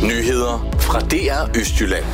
Nyheder fra DR Østjylland.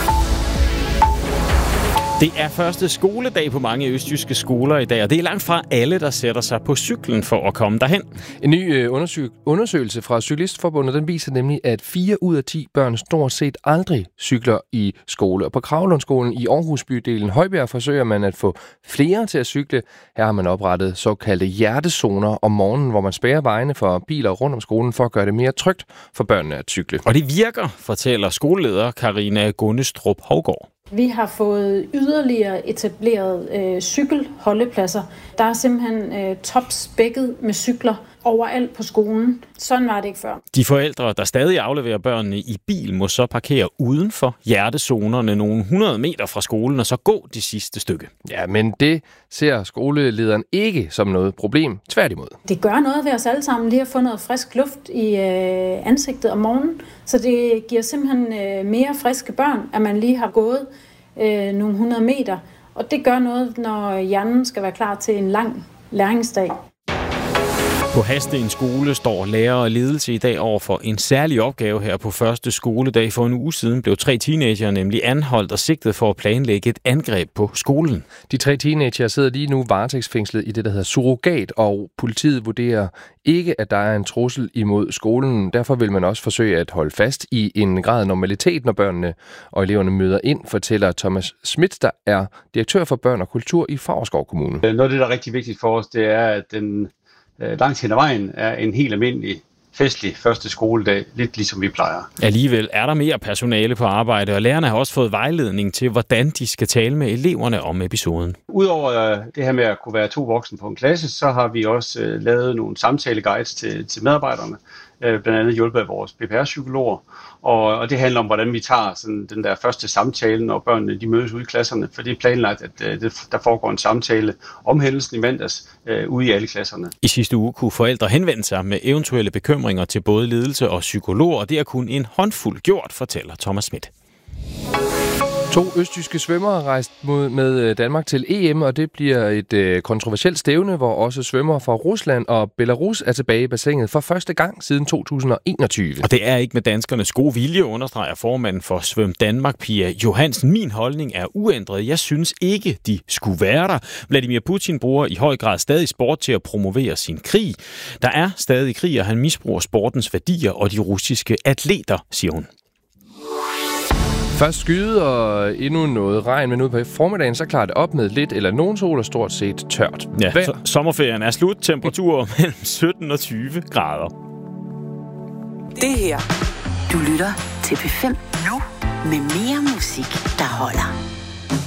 Det er første skoledag på mange østjyske skoler i dag, og det er langt fra alle, der sætter sig på cyklen for at komme derhen. En ny undersøgelse fra Cyklistforbundet, den viser nemlig, at 4 ud af 10 børn stort set aldrig cykler i skole. Og på Kravlundskolen i Aarhus bydelen Højbjerg forsøger man at få flere til at cykle. Her har man oprettet såkaldte hjertezoner om morgenen, hvor man spærrer vejene for biler rundt om skolen for at gøre det mere trygt for børnene at cykle. Og det virker, fortæller skoleleder Karina Gunnestrup Hovgaard. Vi har fået yderligere etableret cykelholdepladser. Der er simpelthen topspækket med cykler overalt på skolen. Sådan var det ikke før. De forældre, der stadig afleverer børnene i bil, må så parkere uden for hjertezonerne nogle 100 meter fra skolen og så gå det sidste stykke. Ja, men det ser skolelederen ikke som noget problem. Tværtimod. Det gør noget ved os alle sammen lige at få noget frisk luft i ansigtet om morgenen. Så det giver simpelthen mere friske børn, at man lige har gået nogle 100 meter. Og det gør noget, når hjernen skal være klar til en lang læringsdag. På Hadsten skole står lærer og ledelse i dag over for en særlig opgave her på første skoledag. For en uge siden blev 3 teenager nemlig anholdt og sigtet for at planlægge et angreb på skolen. De 3 teenager sidder lige nu varetægtsfængslet i det, der hedder surrogat, og politiet vurderer ikke, at der er en trussel imod skolen. Derfor vil man også forsøge at holde fast i en grad af normalitet, når børnene og eleverne møder ind, fortæller Thomas Schmidt, der er direktør for børn og kultur i Favrskov Kommune. Noget af det, der er rigtig vigtigt for os, det er, at den langt hen ad vejen er en helt almindelig festlig første skoledag, lidt ligesom vi plejer. Alligevel er der mere personale på arbejde, og lærerne har også fået vejledning til, hvordan de skal tale med eleverne om episoden. Udover det her med at kunne være 2 voksne på en klasse, så har vi også lavet nogle samtaleguides til medarbejderne, blandt andet hjulpet af vores PPR-psykologer, og det handler om, hvordan vi tager sådan den der første samtale, når børnene de mødes ude i klasserne, for det er planlagt, at der foregår en samtale om hændelsen i mandags ude i alle klasserne. I sidste uge kunne forældre henvende sig med eventuelle bekymringer til både ledelse og psykologer, og det er kun en håndfuld gjort, fortæller Thomas Schmidt. 2 østjyske svømmere er rejst med Danmark til EM, og det bliver et kontroversielt stævne, hvor også svømmere fra Rusland og Belarus er tilbage i bassinet for første gang siden 2021. Og det er ikke med danskernes gode vilje, understreger formanden for Svøm Danmark, Pia Johansen. Min holdning er uændret. Jeg synes ikke, de skulle være der. Vladimir Putin bruger i høj grad stadig sport til at promovere sin krig. Der er stadig krig, og han misbruger sportens værdier og de russiske atleter, siger hun. Først skyde og endnu noget regn, men ude på formiddagen så klarer det op med lidt eller nogen sol og stort set tørt. Ja, sommerferien er slut. Temperaturer mellem 17 og 20 grader. Det her, du lytter til P5 nu med mere musik, der holder.